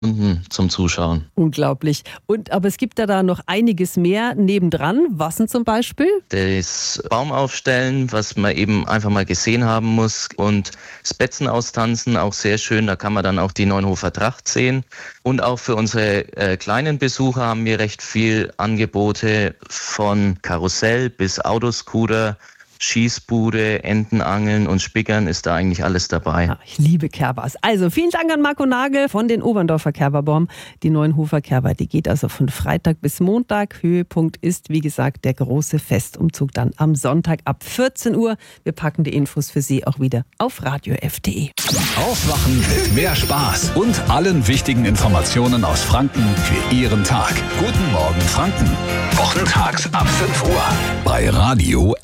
zum Zuschauen. Unglaublich. Aber es gibt da noch einiges mehr nebendran. Was denn zum Beispiel? Das Baumaufstellen, was man eben einfach mal gesehen haben muss, und das Betzen austanzen, auch sehr schön. Da kann man dann auch die Neunhofer Tracht sehen. Und auch für unsere kleinen Besucher haben wir recht viel Angebote, von Karussell bis Autoscooter, Schießbude, Entenangeln und Spickern ist da eigentlich alles dabei. Ja, ich liebe Kerbers. Also vielen Dank an Marco Nagel von den Oberndorfer Kerberbaum. Die Neunhofer Kerber, die geht also von Freitag bis Montag. Höhepunkt ist, wie gesagt, der große Festumzug dann am Sonntag ab 14 Uhr. Wir packen die Infos für Sie auch wieder auf radiof.de. Aufwachen mit mehr Spaß und allen wichtigen Informationen aus Franken für Ihren Tag. Guten Morgen Franken. Wochentags ab 5 Uhr bei Radio